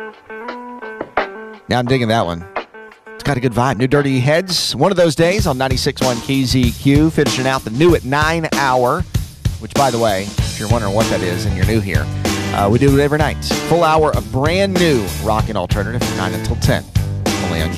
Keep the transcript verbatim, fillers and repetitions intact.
Yeah, I'm digging that one. It's got a good vibe. New Dirty Heads, one of those days on ninety-six point one K Z Q, finishing out the New at nine hour, which, by the way, if you're wondering what that is and you're new here, uh, we do it every night. Full hour of brand new rock and alternative from nine until ten, only on K Z Q.